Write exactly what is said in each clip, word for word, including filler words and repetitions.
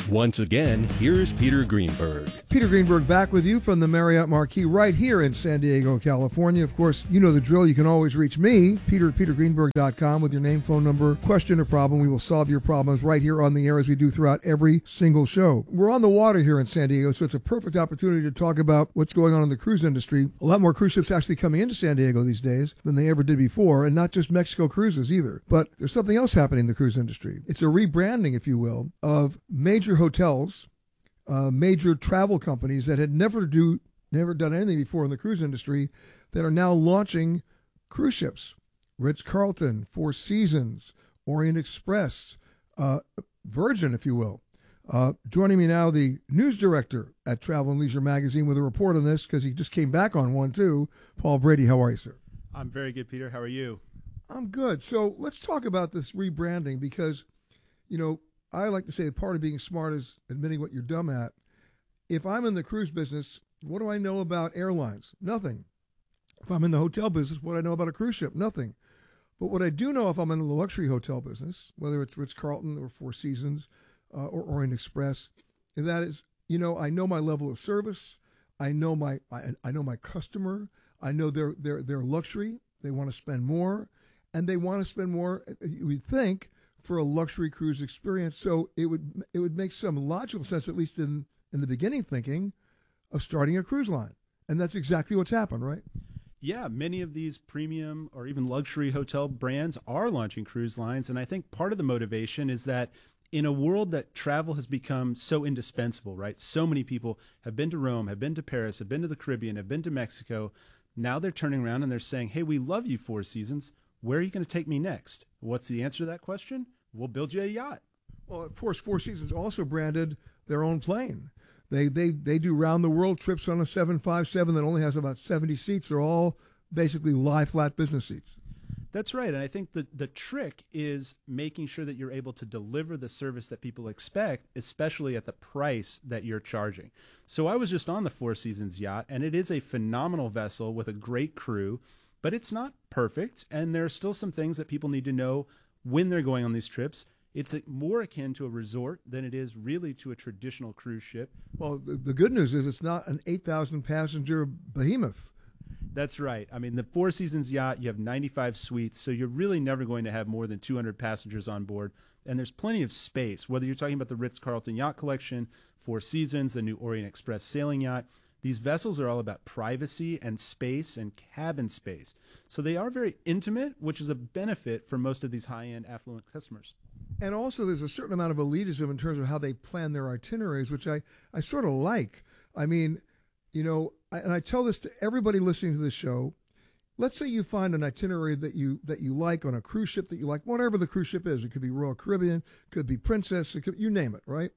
Once again, here's Peter Greenberg. Peter Greenberg back with you from the Marriott Marquis right here in San Diego, California. Of course, you know the drill. You can always reach me, Peter at peter greenberg dot com, with your name, phone number, question, or problem. We will solve your problems right here on the air as we do throughout every single show. We're on the water here in San Diego, so it's a perfect opportunity to talk about what's going on in the cruise industry. A lot more cruise ships actually coming into San Diego these days than they ever did before, and not just Mexico cruises either. But there's something else happening in the cruise industry. It's a rebranding, if you will, of major hotels, uh, major travel companies that had never do never done anything before in the cruise industry that are now launching cruise ships. Ritz-Carlton, Four Seasons, Orient Express, uh, Virgin, if you will. Uh, joining me now, the news director at Travel and Leisure Magazine with a report on this, because he just came back on one too. Paul Brady, how are you, sir? I'm very good, Peter. How are you? I'm good. So let's talk about this rebranding because, you know, I like to say that part of being smart is admitting what you're dumb at. If I'm in the cruise business, what do I know about airlines? Nothing. If I'm in the hotel business, what do I know about a cruise ship? Nothing. But what I do know if I'm in the luxury hotel business, whether it's Ritz-Carlton or Four Seasons uh, or Orient Express, that is, you know, I know my level of service. I know my I, I know my customer. I know their their their luxury. They want to spend more, and they want to spend more, you would think, for a luxury cruise experience. So it would it would make some logical sense, at least in, in the beginning thinking, of starting a cruise line. And that's exactly what's happened, right? Yeah, many of these premium or even luxury hotel brands are launching cruise lines. And I think part of the motivation is that in a world that travel has become so indispensable, right? So many people have been to Rome, have been to Paris, have been to the Caribbean, have been to Mexico. Now they're turning around and they're saying, hey, we love you, Four Seasons. Where are you going to take me next? What's the answer to that question? We'll build you a yacht. Well, of course, Four Seasons also branded their own plane. They they they do round-the-world trips on a seven fifty-seven that only has about seventy seats. They're all basically lie-flat business seats. That's right. And I think the, the trick is making sure that you're able to deliver the service that people expect, especially at the price that you're charging. So I was just on the Four Seasons yacht, and it is a phenomenal vessel with a great crew, but it's not perfect. And there are still some things that people need to know when they're going on these trips. It's more akin to a resort than it is really to a traditional cruise ship. Well, the, the good news is it's not an eight thousand passenger behemoth. That's right. I mean, the Four Seasons yacht, you have ninety-five suites, so you're really never going to have more than two hundred passengers on board. And there's plenty of space, whether you're talking about the Ritz-Carlton Yacht Collection, Four Seasons, the new Orient Express sailing yacht. These vessels are all about privacy and space and cabin space. So they are very intimate, which is a benefit for most of these high-end affluent customers. And also there's a certain amount of elitism in terms of how they plan their itineraries, which I, I sort of like. I mean, you know, I, and I tell this to everybody listening to this show. Let's say you find an itinerary that you that you like on a cruise ship that you like, whatever the cruise ship is. It could be Royal Caribbean, could be Princess, it could, you name it, right?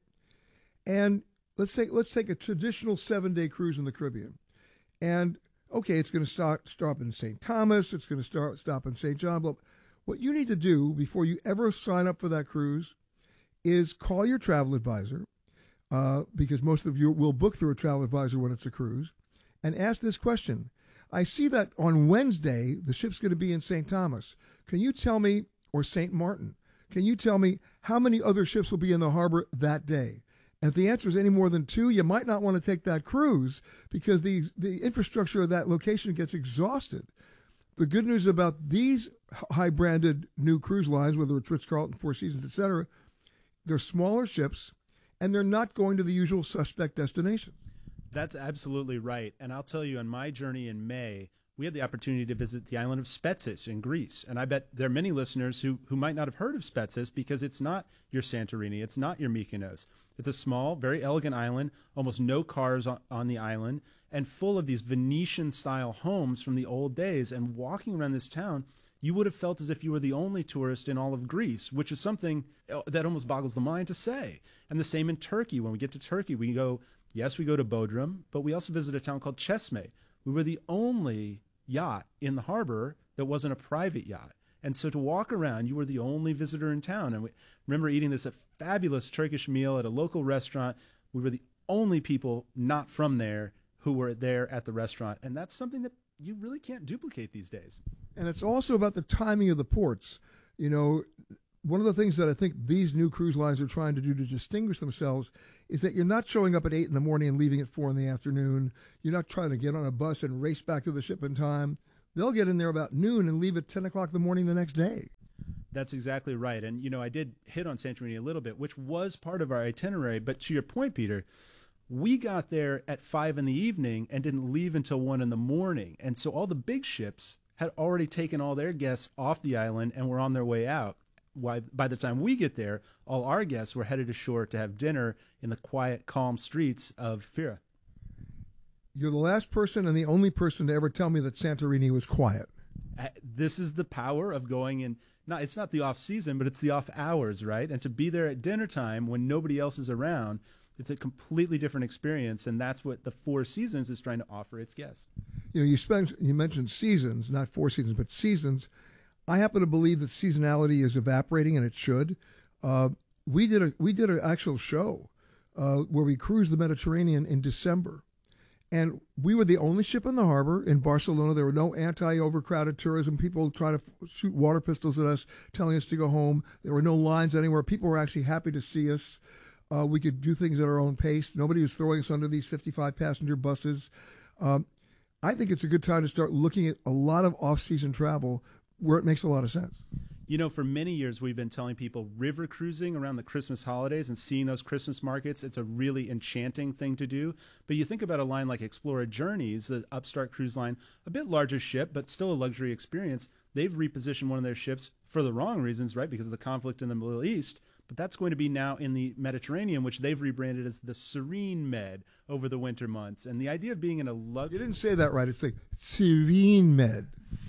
And let's take let's take a traditional seven-day cruise in the Caribbean. And, okay, it's going to start stop in Saint Thomas. It's going to start stop in Saint John. But what you need to do before you ever sign up for that cruise is call your travel advisor, uh, because most of you will book through a travel advisor when it's a cruise, and ask this question. I see that on Wednesday, the ship's going to be in Saint Thomas. Can you tell me, or Saint Martin, can you tell me how many other ships will be in the harbor that day? And if the answer is any more than two, you might not want to take that cruise because the the infrastructure of that location gets exhausted. The good news about these high-branded new cruise lines, whether it's Ritz-Carlton, Four Seasons, et cetera, they're smaller ships, and they're not going to the usual suspect destinations. That's absolutely right. And I'll tell you, on my journey in May, we had the opportunity to visit the island of Spetses in Greece. And I bet there are many listeners who, who might not have heard of Spetses because it's not your Santorini, it's not your Mykonos. It's a small, very elegant island, almost no cars on, on the island, and full of these Venetian-style homes from the old days. And walking around this town, you would have felt as if you were the only tourist in all of Greece, which is something that almost boggles the mind to say. And the same in Turkey. When we get to Turkey, we go, yes, we go to Bodrum, but we also visit a town called Çeşme. We were the only yacht in the harbor that wasn't a private yacht. And so to walk around, you were the only visitor in town. And we remember eating this a fabulous Turkish meal at a local restaurant. We were the only people not from there who were there at the restaurant. And that's something that you really can't duplicate these days. And it's also about the timing of the ports. You know, one of the things that I think these new cruise lines are trying to do to distinguish themselves is that you're not showing up at eight in the morning and leaving at four in the afternoon. You're not trying to get on a bus and race back to the ship in time. They'll get in there about noon and leave at ten o'clock in the morning the next day. That's exactly right. And, you know, I did hit on Santorini a little bit, which was part of our itinerary. But to your point, Peter, we got there at five in the evening and didn't leave until one in the morning. And so all the big ships had already taken all their guests off the island and were on their way out. Why, by the time we get there, all our guests were headed ashore to have dinner in the quiet, calm streets of Fira. You're the last person and the only person to ever tell me that Santorini was quiet. Uh, This is the power of going in. Not, it's not the off season, but it's the off hours, right? And to be there at dinner time when nobody else is around, it's a completely different experience. And that's what the Four Seasons is trying to offer its guests. You know, you spent you mentioned seasons, not four seasons, but seasons. I happen to believe that seasonality is evaporating, and it should. Uh, we did a we did an actual show uh, where we cruised the Mediterranean in December, and we were the only ship in the harbor in Barcelona. There were no anti-overcrowded tourism. People trying to shoot water pistols at us, telling us to go home. There were no lines anywhere. People were actually happy to see us. Uh, we could do things at our own pace. Nobody was throwing us under these fifty-five passenger buses. Um, I think it's a good time to start looking at a lot of off-season travel where it makes a lot of sense. You know, for many years, we've been telling people river cruising around the Christmas holidays and seeing those Christmas markets, it's a really enchanting thing to do. But you think about a line like Explorer Journeys, the upstart cruise line, a bit larger ship, but still a luxury experience. They've repositioned one of their ships for the wrong reasons, right, because of the conflict in the Middle East. But that's going to be now in the Mediterranean, which they've rebranded as the Serene Med over the winter months. And the idea of being in a luxury... You didn't say that right. It's like Serene Med.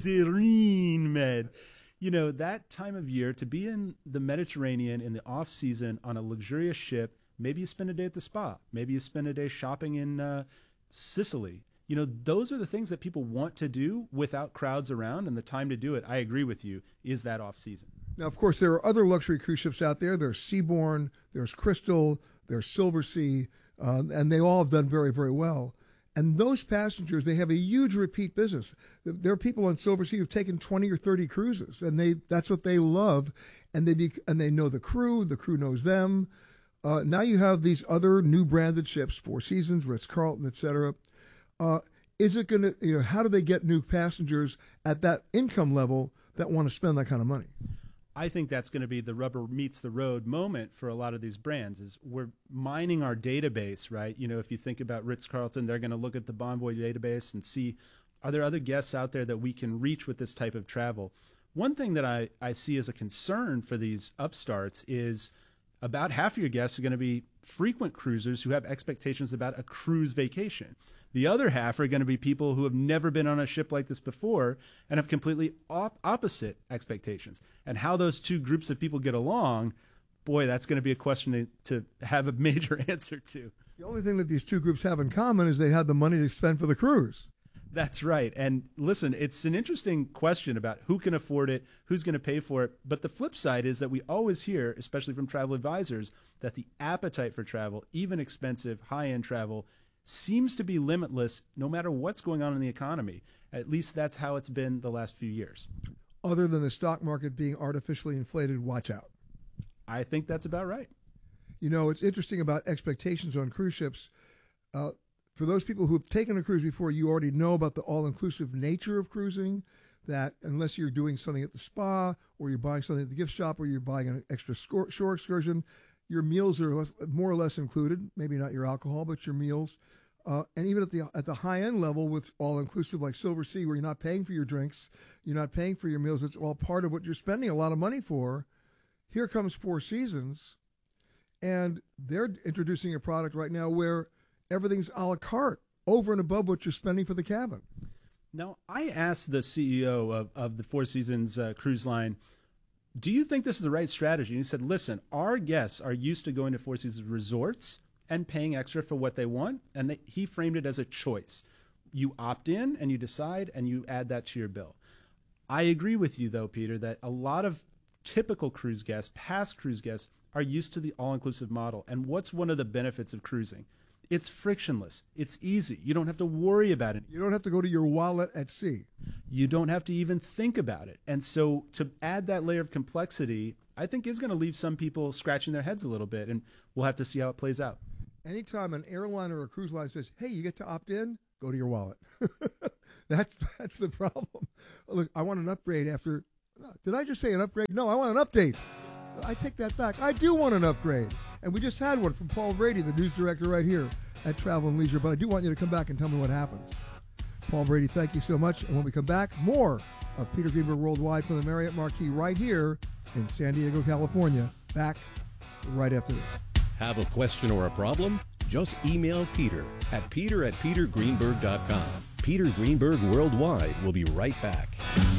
Serene Med. You know, that time of year, to be in the Mediterranean in the off-season on a luxurious ship, maybe you spend a day at the spa. Maybe you spend a day shopping in uh, Sicily. You know, those are the things that people want to do without crowds around, and the time to do it, I agree with you, is that off-season. Now, of course, there are other luxury cruise ships out there. There's Seabourn, there's Crystal, there's Silversea, uh, and they all have done very, very well. And those passengers, they have a huge repeat business. There are people on Silversea who've taken twenty or thirty cruises, and they that's what they love, and they be, and they know the crew. The crew knows them. Uh, now you have these other new branded ships, Four Seasons, Ritz-Carlton, et cetera. Uh, is it going to, you know, how do they get new passengers at that income level that want to spend that kind of money? I think that's going to be the rubber meets the road moment for a lot of these brands. Is we're mining our database, right? You know, if you think about Ritz-Carlton, they're going to look at the Bonvoy database and see, are there other guests out there that we can reach with this type of travel? One thing that I, I see as a concern for these upstarts is about half of your guests are going to be frequent cruisers who have expectations about a cruise vacation. The other half are going to be people who have never been on a ship like this before and have completely op- opposite expectations. And how those two groups of people get along, boy, that's going to be a question to, to have a major answer to. The only thing that these two groups have in common is they had the money to spend for the cruise. That's right. And listen, it's an interesting question about who can afford it, who's going to pay for it. But the flip side is that we always hear, especially from travel advisors, that the appetite for travel, even expensive, high-end travel, seems to be limitless no matter what's going on in the economy. At least that's how it's been the last few years. Other than the stock market being artificially inflated, watch out. I think that's about right. You know, it's interesting about expectations on cruise ships. Uh, for those people who have taken a cruise before, you already know about the all-inclusive nature of cruising, that unless you're doing something at the spa or you're buying something at the gift shop or you're buying an extra shore excursion, your meals are less, more or less included, maybe not your alcohol, but your meals. Uh, and even at the at the high-end level with all-inclusive like Silversea, where you're not paying for your drinks, you're not paying for your meals, it's all part of what you're spending a lot of money for. Here comes Four Seasons, and they're introducing a product right now where everything's a la carte, over and above what you're spending for the cabin. Now, I asked the C E O of, of the Four Seasons uh, cruise line, do you think this is the right strategy? And he said, listen, our guests are used to going to Four Seasons resorts and paying extra for what they want. And they, he framed it as a choice. You opt in and you decide and you add that to your bill. I agree with you, though, Peter, that a lot of typical cruise guests, past cruise guests, are used to the all-inclusive model. And what's one of the benefits of cruising? It's frictionless. It's easy. You don't have to worry about it. You don't have to go to your wallet at sea. You don't have to even think about it. And so to add that layer of complexity, I think is going to leave some people scratching their heads a little bit, and we'll have to see how it plays out. Anytime an airline or a cruise line says, hey, you get to opt in, go to your wallet. that's that's the problem. Look, I want an upgrade after, did I just say an upgrade? No, I want an update. I take that back. I do want an upgrade. And we just had one from Paul Brady, the news director right here at Travel and Leisure. But I do want you to come back and tell me what happens. Paul Brady, thank you so much. And when we come back, more of Peter Greenberg Worldwide from the Marriott Marquis right here in San Diego, California. Back right after this. Have a question or a problem? Just email Peter at peter at peter greenberg dot com. Peter Greenberg Worldwide will be right back.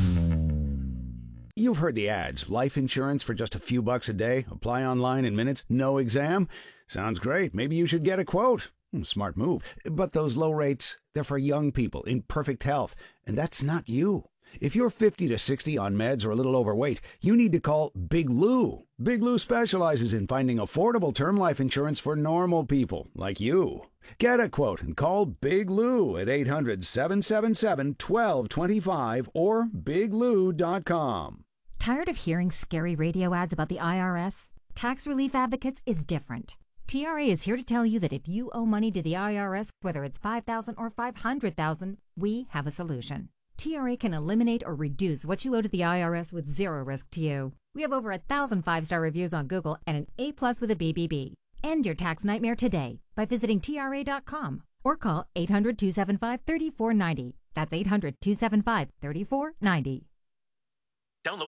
You've heard the ads. Life insurance for just a few bucks a day. Apply online in minutes. No exam. Sounds great. Maybe you should get a quote. Smart move. But those low rates, they're for young people in perfect health. And that's not you. If you're fifty to sixty on meds or a little overweight, you need to call Big Lou. Big Lou specializes in finding affordable term life insurance for normal people like you. Get a quote and call Big Lou at eight hundred, seven seven seven, one two two five or big lou dot com. Tired of hearing scary radio ads about the I R S? Tax Relief Advocates is different. T R A is here to tell you that if you owe money to the I R S, whether it's five thousand dollars or five hundred thousand dollars, we have a solution. T R A can eliminate or reduce what you owe to the I R S with zero risk to you. We have over a thousand five-star reviews on Google and an A plus with a B B B. End your tax nightmare today by visiting T R A dot com or call eight hundred, two seven five, three four nine zero. That's eight hundred, two seven five, three four nine zero. Download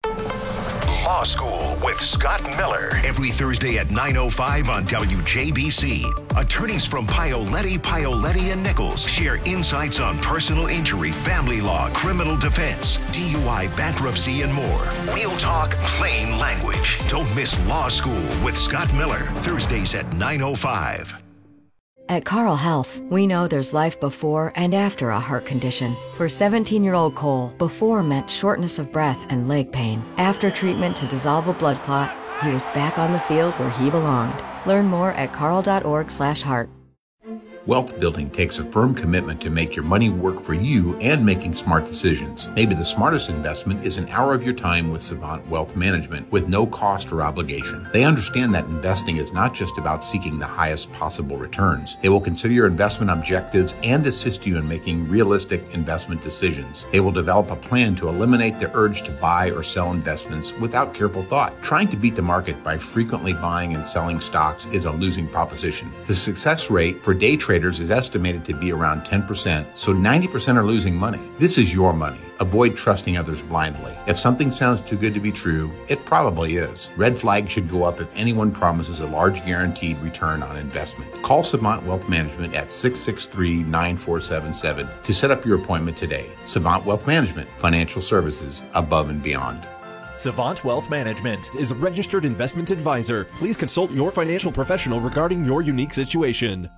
Law School with Scott Miller every Thursday at nine oh five on W J B C. Attorneys from Paoletti, Paoletti and Nichols share insights on personal injury, family law, criminal defense, D U I, bankruptcy, and more. Real talk, plain language. Don't miss Law School with Scott Miller, Thursdays at nine oh five. At Carle Health, we know there's life before and after a heart condition. For seventeen-year-old Cole, before meant shortness of breath and leg pain. After treatment to dissolve a blood clot, he was back on the field where he belonged. Learn more at carle dot org slash heart. Wealth building takes a firm commitment to make your money work for you and making smart decisions. Maybe the smartest investment is an hour of your time with Savant Wealth Management with no cost or obligation. They understand that investing is not just about seeking the highest possible returns. They will consider your investment objectives and assist you in making realistic investment decisions. They will develop a plan to eliminate the urge to buy or sell investments without careful thought. Trying to beat the market by frequently buying and selling stocks is a losing proposition. The success rate for day traders is estimated to be around ten percent, so ninety percent are losing money. This is your money. Avoid trusting others blindly. If something sounds too good to be true, it probably is. Red flags should go up if anyone promises a large guaranteed return on investment. Call Savant Wealth Management at six six three, nine four seven seven to set up your appointment today. Savant Wealth Management, financial services above and beyond. Savant Wealth Management is a registered investment advisor. Please consult your financial professional regarding your unique situation.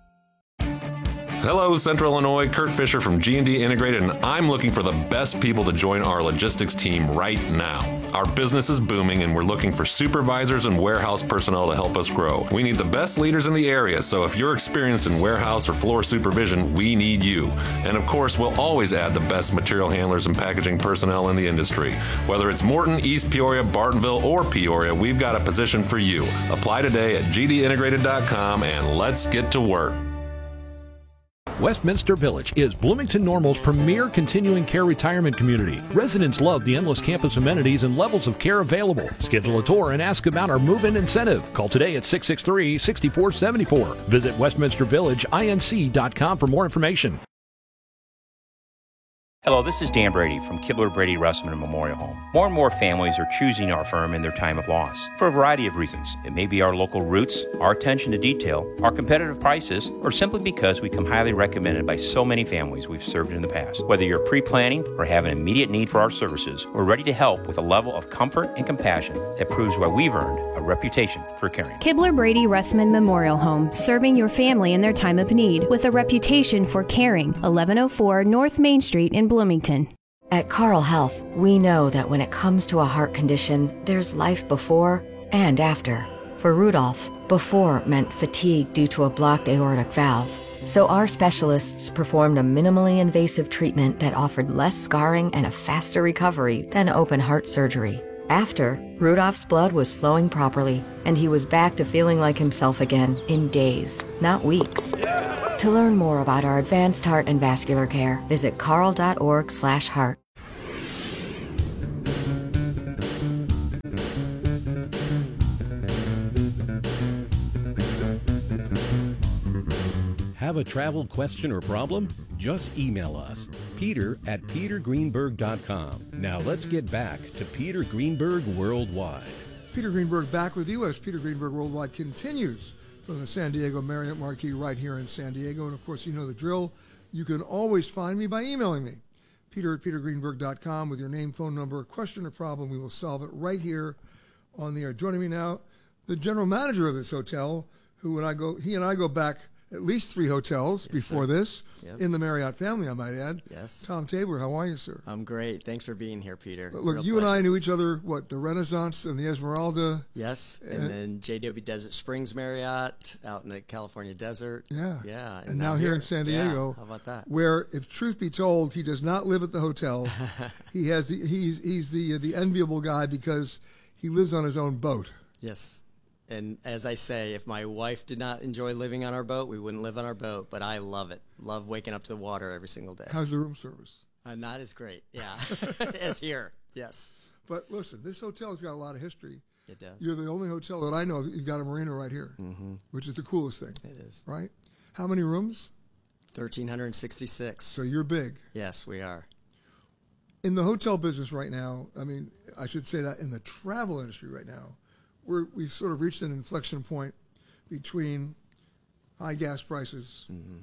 Hello, Central Illinois. Kurt Fisher from G and D Integrated, and I'm looking for the best people to join our logistics team right now. Our business is booming, and we're looking for supervisors and warehouse personnel to help us grow. We need the best leaders in the area, so if you're experienced in warehouse or floor supervision, we need you. And of course, we'll always add the best material handlers and packaging personnel in the industry. Whether it's Morton, East Peoria, Bartonville, or Peoria, we've got a position for you. Apply today at g d integrated dot com, and let's get to work. Westminster Village is Bloomington Normal's premier continuing care retirement community. Residents love the endless campus amenities and levels of care available. Schedule a tour and ask about our move-in incentive. Call today at six six three, six four seven four. Visit westminster village inc dot com for more information. Hello, this is Dan Brady from Kibler Brady Russman Memorial Home. More and more families are choosing our firm in their time of loss for a variety of reasons. It may be our local roots, our attention to detail, our competitive prices, or simply because we come highly recommended by so many families we've served in the past. Whether you're pre-planning or have an immediate need for our services, we're ready to help with a level of comfort and compassion that proves why we've earned a reputation for caring. Kibler Brady Russman Memorial Home, serving your family in their time of need with a reputation for caring. eleven oh four North Main Street in Bloomington. At Carle Health, we know that when it comes to a heart condition, there's life before and after. For Rudolph, before meant fatigue due to a blocked aortic valve. So our specialists performed a minimally invasive treatment that offered less scarring and a faster recovery than open heart surgery. After, Rudolph's blood was flowing properly, and he was back to feeling like himself again in days, not weeks. To learn more about our advanced heart and vascular care, visit carle.org slash heart. Have a travel question or problem? Just email us, Peter at peter greenberg dot com. Now let's get back to Peter Greenberg Worldwide. Peter Greenberg back with you as Peter Greenberg Worldwide continues from the San Diego Marriott Marquis right here in San Diego. And, of course, you know the drill. You can always find me by emailing me, Peter at peter greenberg dot com, with your name, phone number, question or problem. We will solve it right here on the air. Joining me now, the general manager of this hotel, who when I go, he and I go back at least three hotels yes, before sir. this, yep. in the Marriott family, I might add. Yes. Tom Tabler, how are you, sir? I'm great. Thanks for being here, Peter. Look, Real you pleasure. and I knew each other, what, the Renaissance and the Esmeralda? Yes, and, and then J W Desert Springs Marriott out in the California desert. Yeah. Yeah. And, and now, now here in San Diego. Yeah. How about that? Where, if truth be told, he does not live at the hotel. he has the, he's, he's the, the enviable guy because he lives on his own boat. Yes. And as I say, if my wife did not enjoy living on our boat, we wouldn't live on our boat. But I love it. Love waking up to the water every single day. How's the room service? Uh, not as great, yeah, as here, yes. But listen, this hotel's got a lot of history. It does. You're the only hotel that I know of. You've got a marina right here, mm-hmm. which is the coolest thing. It is. Right? How many rooms? one thousand three hundred sixty-six. So you're big. Yes, we are. In the hotel business right now, I mean, I should say that in the travel industry right now, We're, we've sort of reached an inflection point between high gas prices, mm-hmm.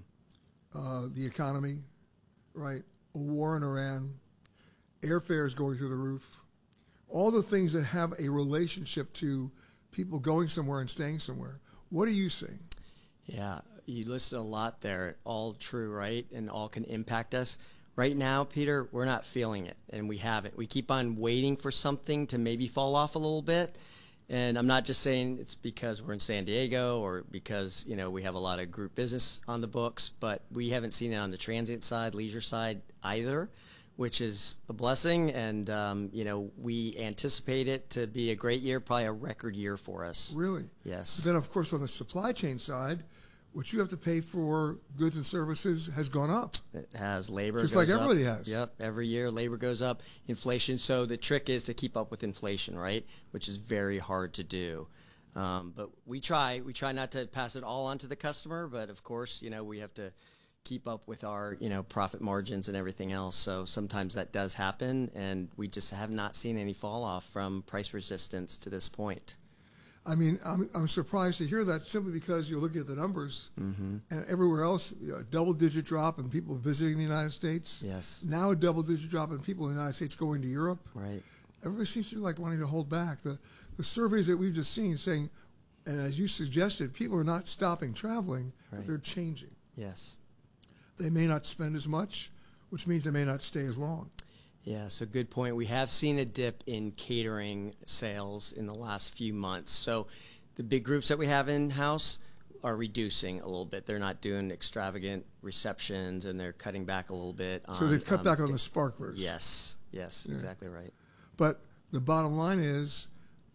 uh, the economy, right, a war in Iran, airfares going through the roof, all the things that have a relationship to people going somewhere and staying somewhere. What are you seeing? Yeah, you listed a lot there, all true, right, and all can impact us. Right now, Peter, we're not feeling it, and we haven't. We keep on waiting for something to maybe fall off a little bit. And I'm not just saying it's because we're in San Diego or because, you know, we have a lot of group business on the books, but we haven't seen it on the transient side, leisure side either, which is a blessing. And, um, you know, we anticipate it to be a great year, probably a record year for us. Really? Yes. But then, of course, on the supply chain side, what you have to pay for goods and services has gone up. It has. Labor Just goes like everybody up. has. Yep. Every year labor goes up. Inflation. So the trick is to keep up with inflation, right? Which is very hard to do. Um, but we try. We try not to pass it all on to the customer. But, of course, you know, we have to keep up with our, you know, profit margins and everything else. So sometimes that does happen. And we just have not seen any fall off from price resistance to this point. I mean, I'm, I'm surprised to hear that simply because you look at the numbers mm-hmm. and everywhere else, you know, a double-digit drop in people visiting the United States. Yes. Now a double-digit drop in people in the United States going to Europe. Right. Everybody seems to be like wanting to hold back. The, the surveys that we've just seen saying, and as you suggested, people are not stopping traveling, right. but they're changing. Yes. They may not spend as much, which means they may not stay as long. Yeah, so good point. We have seen a dip in catering sales in the last few months. So the big groups that we have in-house are reducing a little bit. They're not doing extravagant receptions, and they're cutting back a little bit. So on, they've cut um, back on the sparklers. Yes, yes, yeah. exactly right. But the bottom line is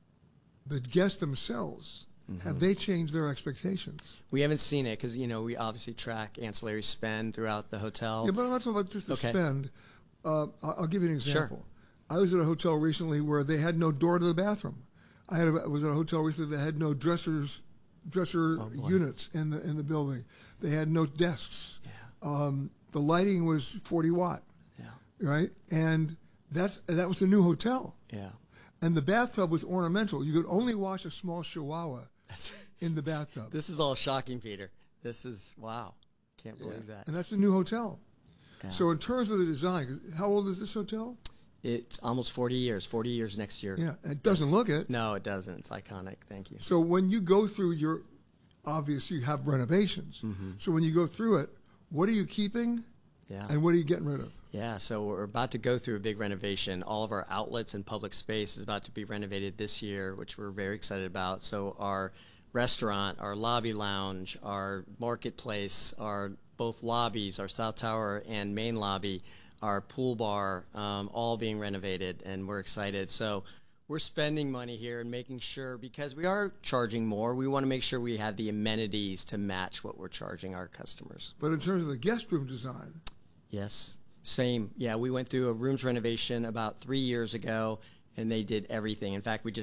the guests themselves, mm-hmm. have they changed their expectations? We haven't seen it because, you know, we obviously track ancillary spend throughout the hotel. Yeah, but I'm not talking about just the okay. spend. Uh, I'll give you an example. Sure. I was at a hotel recently where they had no door to the bathroom. I had a, I was at a hotel recently that had no dressers, dresser oh, units in the in the building. They had no desks. Yeah. Um, the lighting was forty watt. Yeah. Right, and that's that was a new hotel. Yeah. And the bathtub was ornamental. You could only wash a small chihuahua in the bathtub. This is all shocking, Peter. This is wow. Can't believe yeah. that. And that's a new hotel. Yeah. So in terms of the design, how old is this hotel? It's almost forty years. forty years next year. Yeah, it doesn't yes. look it. No, it doesn't. It's iconic. Thank you. So when you go through your, obviously you have renovations. Mm-hmm. So when you go through it, what are you keeping? Yeah. And what are you getting rid of? Yeah, so we're about to go through a big renovation. All of our outlets and public space is about to be renovated this year, which we're very excited about. So our restaurant, our lobby lounge, our marketplace, our both lobbies, our South Tower and main lobby, our pool bar, um, all being renovated, and we're excited. So we're spending money here and making sure, because we are charging more, we want to make sure we have the amenities to match what we're charging our customers. But in terms of the guest room design, yes, same. Yeah, we went through a rooms renovation about three years ago, and they did everything. In fact, we just